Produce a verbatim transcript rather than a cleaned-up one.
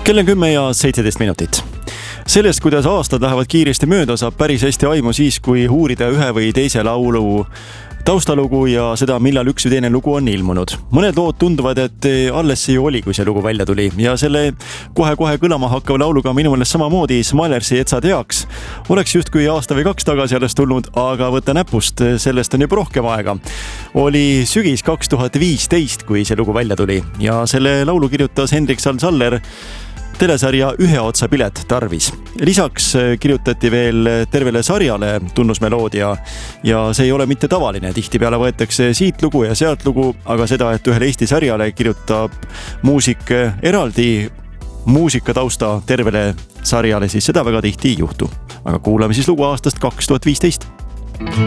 Kell on kümme ja seitseteist minutit. Sellest, kuidas aastad lähevad kiiresti mööda, saab päris hästi aimu siis, kui uurida ühe või teise laulu taustalugu ja seda, millal üks või teine lugu on ilmunud. Mõned lood tunduvad, et alles see ju oli, kui see lugu välja tuli. Ja selle kohe-kohe kõlama hakkava lauluga minu meelest samamoodi Smilersi Et sa teaks. Oleks just kui aasta või kaks tagasi alles tulnud, aga võtta näpust, sellest on juba rohkem aega. Oli sügis kaks tuhat viisteist, kui see lugu välja tuli. Ja selle laulu kirjutas Hendrik Sal-Saller telesarja Ühe otsa pilet tarvis. Lisaks kirjutati veel tervele sarjale tunnusmeloodia ja see ei ole mitte tavaline. Tihtipeale võetakse siit lugu ja sealt lugu, aga seda, et ühele Eesti sarjale kirjutab muusik eraldi muusikatausta tervele sarjale, siis seda väga tihti ei juhtu. Aga kuulame siis lugu aastast kaks tuhat viisteist.